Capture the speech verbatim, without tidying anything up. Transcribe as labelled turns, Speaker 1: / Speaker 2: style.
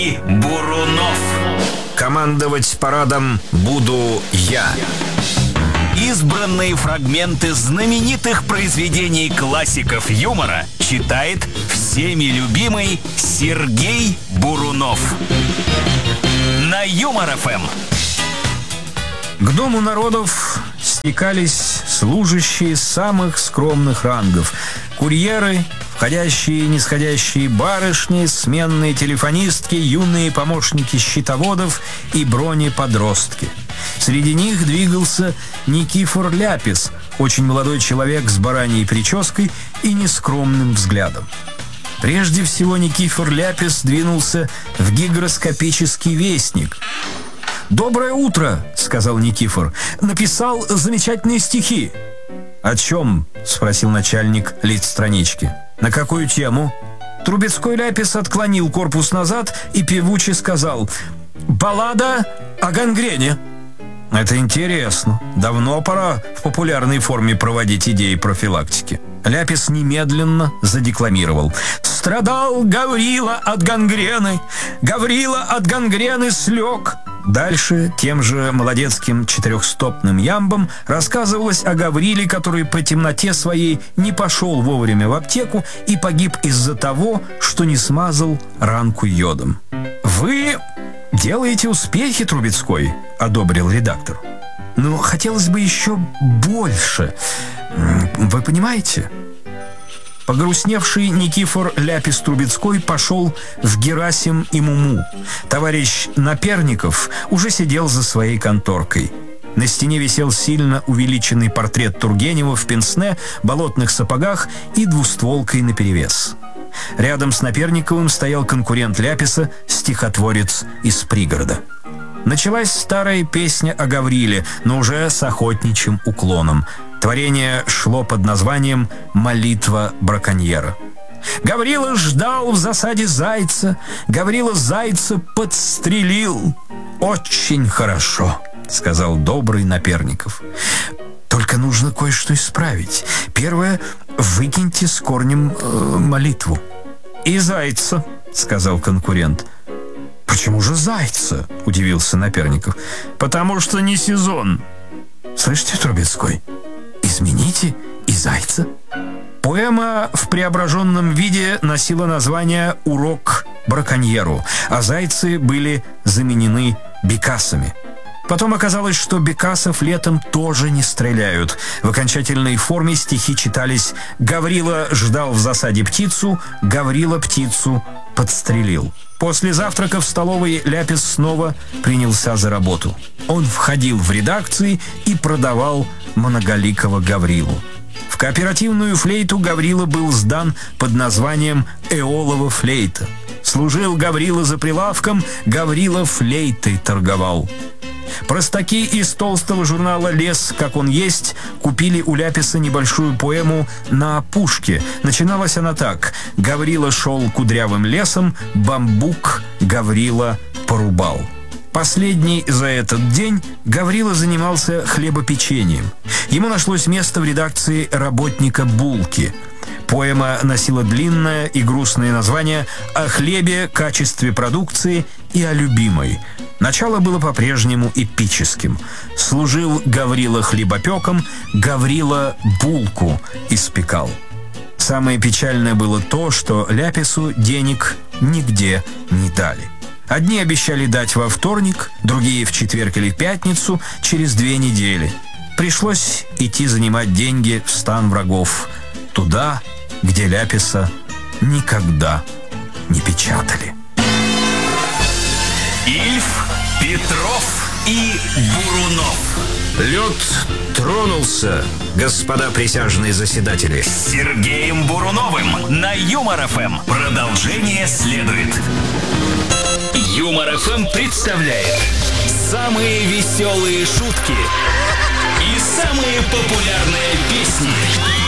Speaker 1: Бурунов.
Speaker 2: Командовать парадом буду я.
Speaker 1: Избранные фрагменты знаменитых произведений классиков юмора читает всеми любимый Сергей Бурунов. На Юмор-ФМ.
Speaker 2: К Дому народов стекались служащие самых скромных рангов. Курьеры, входящие и нисходящие барышни, сменные телефонистки, юные помощники счетоводов и бронеподростки. Среди них двигался Никифор Ляпис, очень молодой человек с бараньей прической и нескромным взглядом. Прежде всего Никифор Ляпис двинулся в гигроскопический вестник. «Доброе утро», — сказал Никифор. «Написал замечательные стихи». «О чем?» — спросил начальник лицстранички. «На какую тему?» Трубецкой Ляпис отклонил корпус назад и певуче сказал: «Баллада о гангрене». «Это интересно. Давно пора в популярной форме проводить идеи профилактики». Ляпис немедленно задекламировал: «Страдал Гаврила от гангрены, Гаврила от гангрены слег». Дальше тем же молодецким четырехстопным ямбом рассказывалось о Гавриле, который по темноте своей не пошел вовремя в аптеку и погиб из-за того, что не смазал ранку йодом. «Вы делаете успехи, Трубецкой», — одобрил редактор. «Но хотелось бы еще больше. Вы понимаете?» Погрустневший Никифор Ляпис Трубецкой пошел в Герасим и Муму. Товарищ Наперников уже сидел за своей конторкой. На стене висел сильно увеличенный портрет Тургенева в пенсне, болотных сапогах и двустволкой наперевес. Рядом с Наперниковым стоял конкурент Ляписа, стихотворец из пригорода. Началась старая песня о Гавриле, но уже с охотничьим уклоном. Творение шло под названием «Молитва браконьера». Гаврила ждал в засаде зайца, Гаврила зайца подстрелил. «Очень хорошо», — сказал добрый Наперников. «Только нужно кое-что исправить. Первое — выкиньте с корнем э, молитву». «И зайца», — сказал конкурент. «Почему же зайца?» — удивился Наперников. «Потому что не сезон». «Слышите, Трубецкой? Измените и зайца». Поэма в преображенном виде носила название «Урок браконьеру», а зайцы были заменены бекасами. Потом оказалось, что бекасов летом тоже не стреляют. В окончательной форме стихи читались: «Гаврила ждал в засаде птицу, Гаврила птицу подстрелил». После завтрака в столовой Ляпис снова принялся за работу. Он входил в редакции и продавал многоликого Гаврилу. В кооперативную флейту Гаврила был сдан под названием «Эолова флейта». Служил Гаврила за прилавком, Гаврила флейтой торговал. Простаки из толстого журнала «Лес, как он есть» купили у Ляписа небольшую поэму «На опушке». Начиналась она так: «Гаврила шел кудрявым лесом, бамбук Гаврила порубал». Последний за этот день Гаврила занимался хлебопечением. Ему нашлось место в редакции работника «Булки». Поэма носила длинное и грустное название «О хлебе, качестве продукции и о любимой». Начало было по-прежнему эпическим. Служил Гаврила хлебопеком, Гаврила булку испекал. Самое печальное было то, что Ляпису денег нигде не дали. Одни обещали дать во вторник, другие в четверг или пятницу, через две недели. Пришлось идти занимать деньги в стан врагов, туда, где Ляписа никогда не печатали.
Speaker 1: Ильф, Петров и Бурунов.
Speaker 2: Лед тронулся, господа присяжные заседатели.
Speaker 1: С Сергеем Буруновым на Юмор-ФМ. Продолжение следует. Юмор-ФМ представляет самые веселые шутки и самые популярные песни.